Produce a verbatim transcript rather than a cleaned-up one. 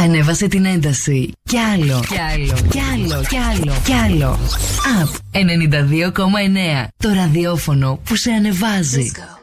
Ανέβασε την ένταση. Κι άλλο, κι άλλο, κι άλλο, κι άλλο, κι άλλο. Up ενενήντα δύο κόμμα εννέα. Το ραδιόφωνο που σε ανεβάζει.